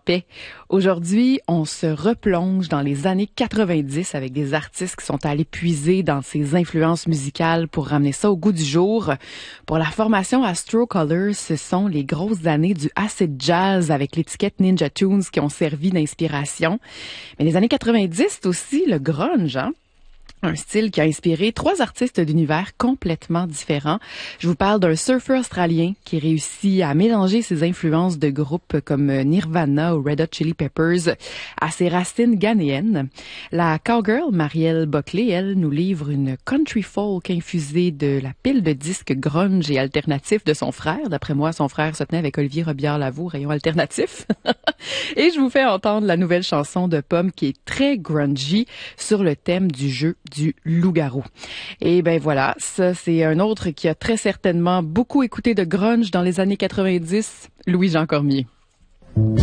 paix. Aujourd'hui, on se replonge dans les années 90 avec des artistes qui sont allés puiser dans ces influences musicales pour ramener ça au goût du jour. Pour la formation Astro Colors, ce sont les grosses années du acid jazz avec l'étiquette Ninja Tunes qui ont servi d'inspiration. Mais les années 90, c'est aussi le grunge, hein? Un style qui a inspiré 3 artistes d'univers complètement différents. Je vous parle d'un surfeur australien qui réussit à mélanger ses influences de groupes comme Nirvana ou Red Hot Chili Peppers à ses racines ghanéennes. La cowgirl Marielle Buckley, elle, nous livre une country folk infusée de la pile de disques grunge et alternatifs de son frère. D'après moi, son frère se tenait avec Olivier Robillard-Lavoie, rayon alternatif. Et je vous fais entendre la nouvelle chanson de Pomme qui est très grungy sur le thème du jeu du loup-garou. Et ben voilà, ça c'est un autre qui a très certainement beaucoup écouté de grunge dans les années 90, Louis-Jean Cormier.